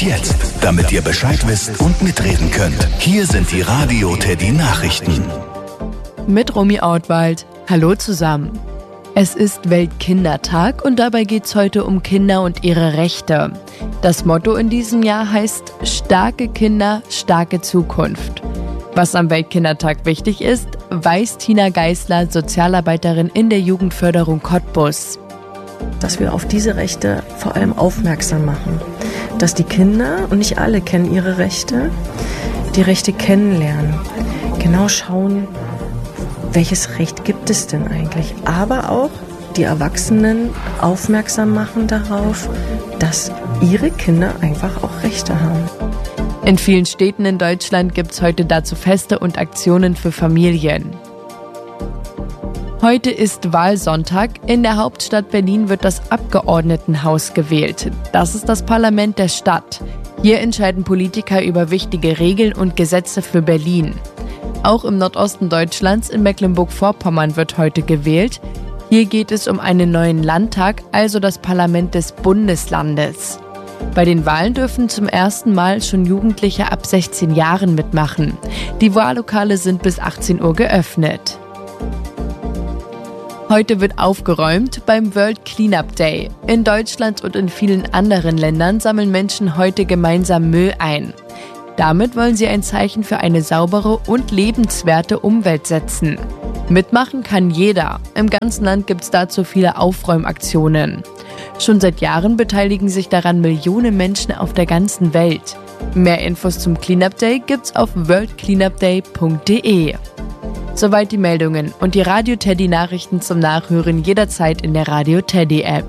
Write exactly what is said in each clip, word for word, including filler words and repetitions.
jetzt, damit ihr Bescheid wisst und mitreden könnt. Hier sind die Radio Teddy Nachrichten. Mit Romy Ortwald. Hallo zusammen. Es ist Weltkindertag und dabei geht es heute um Kinder und ihre Rechte. Das Motto in diesem Jahr heißt Starke Kinder, starke Zukunft. Was am Weltkindertag wichtig ist, weiß Tina Geisler, Sozialarbeiterin in der Jugendförderung Cottbus. Dass wir auf diese Rechte vor allem aufmerksam machen. Dass die Kinder, und nicht alle kennen ihre Rechte, die Rechte kennenlernen. Genau schauen, welches Recht gibt es denn eigentlich. Aber auch die Erwachsenen aufmerksam machen darauf, dass ihre Kinder einfach auch Rechte haben. In vielen Städten in Deutschland gibt es heute dazu Feste und Aktionen für Familien. Heute ist Wahlsonntag. In der Hauptstadt Berlin wird das Abgeordnetenhaus gewählt. Das ist das Parlament der Stadt. Hier entscheiden Politiker über wichtige Regeln und Gesetze für Berlin. Auch im Nordosten Deutschlands, in Mecklenburg-Vorpommern, wird heute gewählt. Hier geht es um einen neuen Landtag, also das Parlament des Bundeslandes. Bei den Wahlen dürfen zum ersten Mal schon Jugendliche ab sechzehn Jahren mitmachen. Die Wahllokale sind bis achtzehn Uhr geöffnet. Heute wird aufgeräumt beim World Cleanup Day. In Deutschland und in vielen anderen Ländern sammeln Menschen heute gemeinsam Müll ein. Damit wollen sie ein Zeichen für eine saubere und lebenswerte Umwelt setzen. Mitmachen kann jeder. Im ganzen Land gibt es dazu viele Aufräumaktionen. Schon seit Jahren beteiligen sich daran Millionen Menschen auf der ganzen Welt. Mehr Infos zum Cleanup Day gibt's auf world cleanup day punkt de. Soweit die Meldungen und die Radio Teddy Nachrichten zum Nachhören jederzeit in der Radio Teddy App.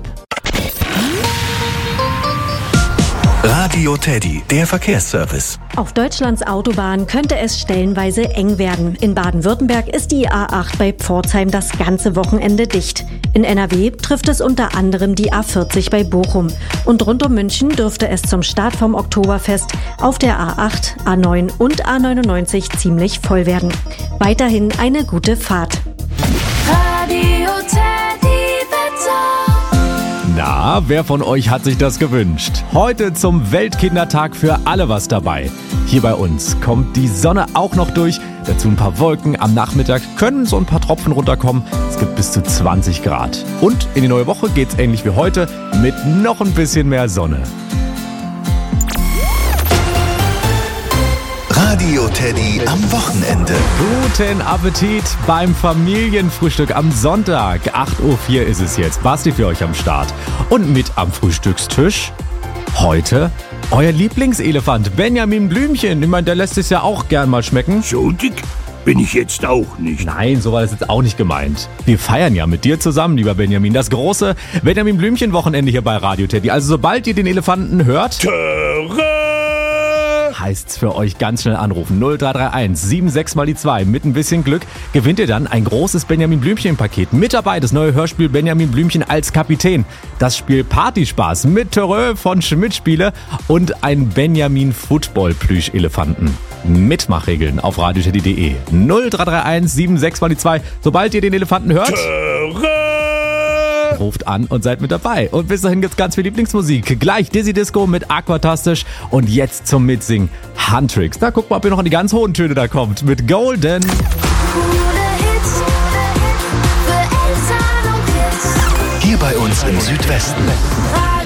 Radio Teddy, der Verkehrsservice. Auf Deutschlands Autobahnen könnte es stellenweise eng werden. In Baden-Württemberg ist die A acht bei Pforzheim das ganze Wochenende dicht. In N R W trifft es unter anderem die A vierzig bei Bochum. Und rund um München dürfte es zum Start vom Oktoberfest auf der A acht, A neun und A neunundneunzig ziemlich voll werden. Weiterhin eine gute Fahrt. Radio Teddy Wetter. Na, wer von euch hat sich das gewünscht? Heute zum Weltkindertag für alle was dabei. Hier bei uns kommt die Sonne auch noch durch, dazu ein paar Wolken. Am Nachmittag können so ein paar Tropfen runterkommen. Es gibt bis zu zwanzig Grad. Und in die neue Woche geht's ähnlich wie heute mit noch ein bisschen mehr Sonne. Radio Teddy am Wochenende. Guten Appetit beim Familienfrühstück am Sonntag. acht Uhr vier ist es jetzt. Basti für euch am Start. Und mit am Frühstückstisch heute euer Lieblingselefant Benjamin Blümchen. Ich meine, der lässt es ja auch gern mal schmecken. So dick bin ich jetzt auch nicht. Nein, so war das jetzt auch nicht gemeint. Wir feiern ja mit dir zusammen, lieber Benjamin, das große Benjamin Blümchen-Wochenende hier bei Radio Teddy. Also sobald ihr den Elefanten hört, heißt's für euch ganz schnell anrufen. null drei drei eins sieben sechs mal die zwei. Mit ein bisschen Glück gewinnt ihr dann ein großes Benjamin Blümchen-Paket. Mit dabei das neue Hörspiel Benjamin Blümchen als Kapitän. Das Spiel Partyspaß mit Terreux von Schmidt-Spiele und ein Benjamin Football-Plüsch-Elefanten. Mitmachregeln auf radio teddy punkt de. null drei drei eins sieben sechs mal die zwei. Sobald ihr den Elefanten hört, ruft an und seid mit dabei. Und bis dahin gibt's ganz viel Lieblingsmusik. Gleich Dizzy Disco mit Aquatastisch und jetzt zum Mitsingen Huntrix. Da guckt mal, ob ihr noch in die ganz hohen Töne da kommt mit Golden. Hier bei uns im Südwesten.